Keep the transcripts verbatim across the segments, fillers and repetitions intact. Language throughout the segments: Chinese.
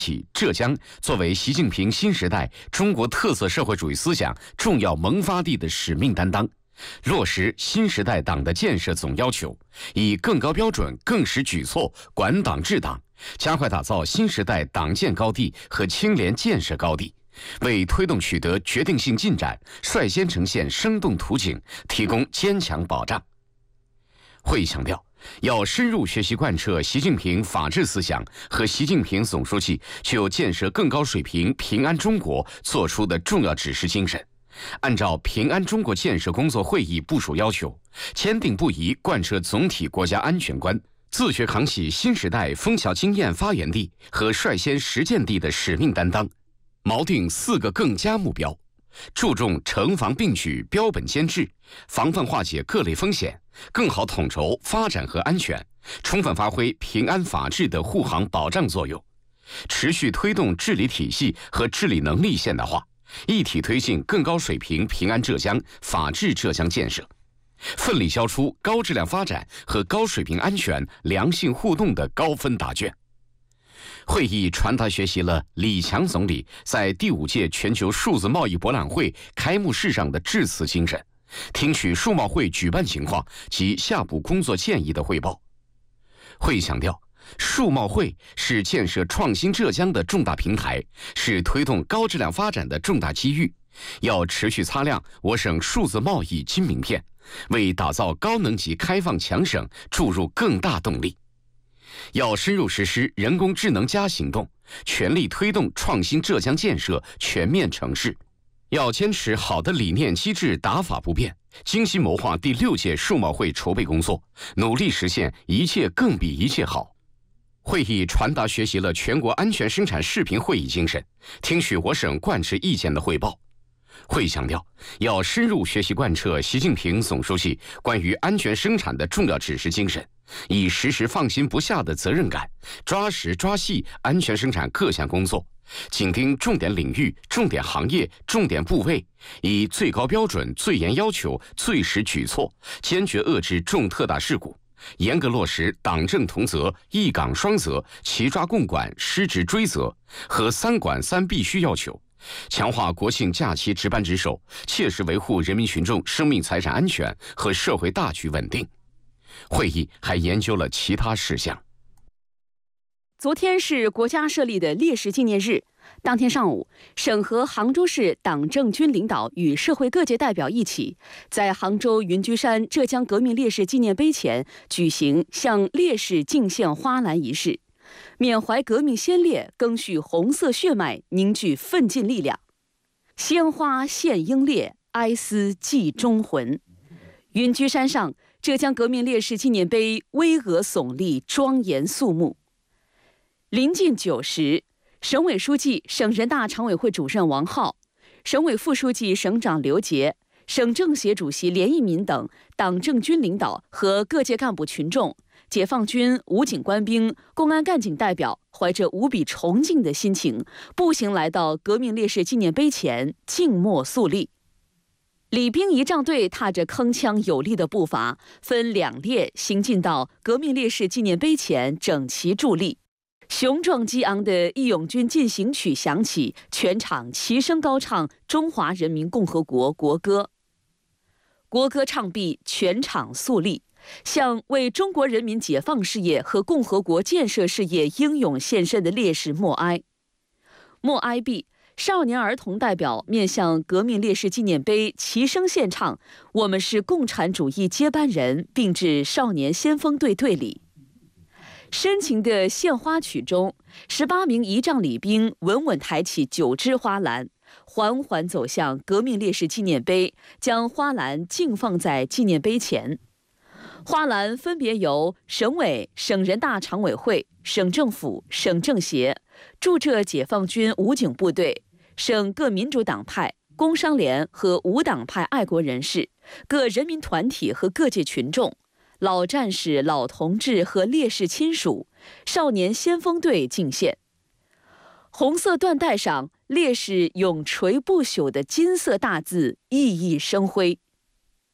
起，浙江作为习近平新时代中国特色社会主义思想重要萌发地的使命担当，落实新时代党的建设总要求，以更高标准、更实举措管党治党，加快打造新时代党建高地和清廉建设高地，为推动取得决定性进展率先呈现生动图景提供坚强保障。会议强调，要深入学习贯彻习近平法治思想和习近平总书记就建设更高水平平安中国作出的重要指示精神，按照平安中国建设工作会议部署要求，坚定不移贯彻总体国家安全观，自觉扛起新时代枫桥经验发源地和率先实践地的使命担当，锚定四个更加目标，注重城防并举、标本兼治，防范化解各类风险，更好统筹发展和安全，充分发挥平安法治的护航保障作用，持续推动治理体系和治理能力现代化，一体推进更高水平平安浙江、法治浙江建设，奋力交出高质量发展和高水平安全良性互动的高分答卷。会议传达学习了李强总理在第五届全球数字贸易博览会开幕式上的致辞精神，听取数贸会举办情况及下步工作建议的汇报。会议强调，数贸会是建设创新浙江的重大平台，是推动高质量发展的重大机遇，要持续擦亮我省数字贸易金名片，为打造高能级开放强省注入更大动力。要深入实施人工智能加行动，全力推动创新浙江建设全面成事。要坚持好的理念机制打法不变，精心谋划第六届数贸会筹备工作，努力实现一切更比一切好。会议传达学习了全国安全生产视频会议精神，听取我省贯彻意见的汇报。会议强调，要深入学习贯彻习近平总书记关于安全生产的重要指示精神，以时时放心不下的责任感，抓实抓细安全生产各项工作，紧盯重点领域、重点行业、重点部位，以最高标准、最严要求、最实举措，坚决遏制重特大事故，严格落实党政同责、一岗双责、齐抓共管、失职追责和三管三必须要求，强化国庆假期值班值守，切实维护人民群众生命财产安全和社会大局稳定。会议还研究了其他事项。 昨天是国家设立的烈士纪念日，当天上午，省和杭州市党政军领导与社会各界代表一起，在杭州云居山浙江革命烈士纪念碑前举行向烈士敬献花篮仪式，缅怀革命先烈，赓续红色血脉，凝聚奋进力量。鲜花献英烈，哀思寄忠魂。云居山上，浙江革命烈士纪念碑巍峨耸立，庄严肃穆。临近九时，省委书记、省人大常委会主任王浩，省委副书记、省长刘杰，省政协主席连益民等党政军领导和各界干部群众、解放军、武警官兵、公安干警代表，怀着无比崇敬的心情，步行来到革命烈士纪念碑前，静默肃立。礼兵仪仗队踏着铿锵有力的步伐，分两列行进到革命烈士纪念碑前，整齐伫立。雄壮激昂的《义勇军进行曲》响起，全场齐声高唱中华人民共和国国歌。国歌唱毕，全场肃立，向为中国人民解放事业和共和国建设事业英勇献身的烈士默哀。默哀毕，少年儿童代表面向革命烈士纪念碑齐声献唱“我们是共产主义接班人”，并致少年先锋队队礼。深情的献花曲中，十八名仪仗礼兵稳稳抬起九支花篮，缓缓走向革命烈士纪念碑，将花篮静放在纪念碑前。花篮分别由省委、省人大常委会、省政府、省政协、驻浙解放军武警部队、省各民主党派、工商联和无党派爱国人士、各人民团体和各界群众、老战士、老同志和烈士亲属、少年先锋队敬献。红色缎带上，烈士永垂不朽的金色大字熠熠生辉。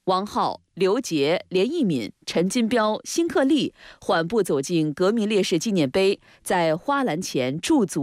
王浩、刘杰、连奕敏、陈金彪、辛克利缓步走进革命烈士纪念碑，在花篮前驻足。